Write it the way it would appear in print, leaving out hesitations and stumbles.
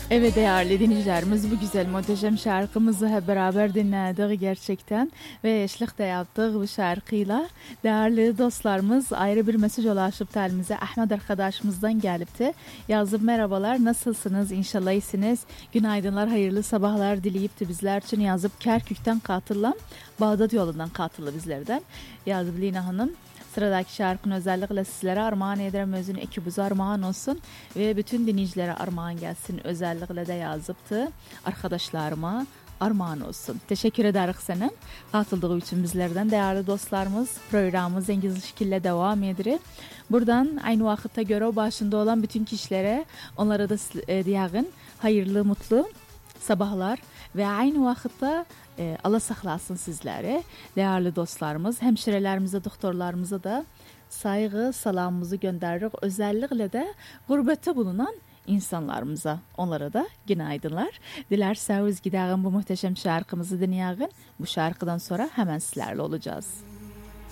Evet değerli dinleyicilerimiz, bu güzel muhteşem şarkımızı hep beraber dinledik gerçekten ve eşlik de yaptık bu şarkıyla. Değerli dostlarımız, ayrı bir mesaj ulaşıp telimize Ahmet arkadaşımızdan gelipti. Yazıp merhabalar, nasılsınız, inşallah iyisiniz, günaydınlar, hayırlı sabahlar dileyip de bizler için yazıp Kerkük'ten katılan Bağdat yolundan katılı bizlerden yazıp Lina Hanım. Sıradaki şarkının özellikle sizlere armağan ederim, özün ekibimize armağan olsun ve bütün dinleyicilere armağan gelsin, özellikle de yazıptı arkadaşlarıma armağan olsun. Teşekkür ederiz senin katıldığı için bizlerden değerli dostlarımız. Programımız en güzel şekilde devam edir. Buradan aynı vakitte görev başında olan bütün kişilere, onlara da diyağın hayırlı mutlu sabahlar ve aynı vakitte Allah saklasın sizleri. Değerli dostlarımız, hemşirelerimize, doktorlarımıza da saygı, salamımızı gönderirik. Özellikle de gurbette bulunan insanlarımıza, onlara da günaydınlar. Dilerseniz gidelim bu muhteşem şarkımızı dinleyelim. Bu şarkıdan sonra hemen sizlerle olacağız.